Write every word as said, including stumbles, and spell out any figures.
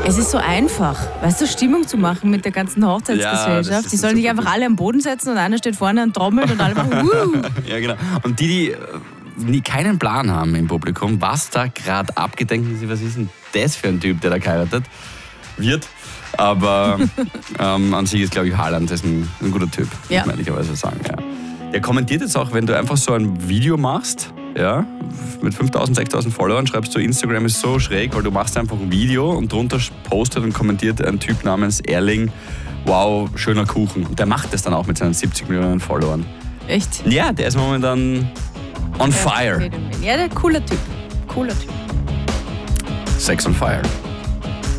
Es ist so einfach, weißt du, Stimmung zu machen mit der ganzen Hochzeitsgesellschaft. Ja, das ist die sollen sich einfach alle am Boden setzen und einer steht vorne und trommelt und alle machen Wuh. Ja, genau. Und die, die, die keinen Plan haben im Publikum, was da gerade abgeht, denken sie, was ist denn das für ein Typ, der da geheiratet wird. Aber ähm, an sich ist, glaube ich, Haaland ist ein, ein guter Typ, ja. muss man ehrlicherweise sagen. Ja. Der kommentiert jetzt auch, wenn du einfach so ein Video machst, ja, mit fünftausend, sechstausend Followern, schreibst du, Instagram ist so schräg, weil du machst einfach ein Video und drunter postet und kommentiert ein Typ namens Erling, wow, schöner Kuchen. Und der macht das dann auch mit seinen siebzig Millionen Followern. Echt? Ja, der ist momentan on fire. Ja, der cooler Typ. Cooler Typ. Sex on fire.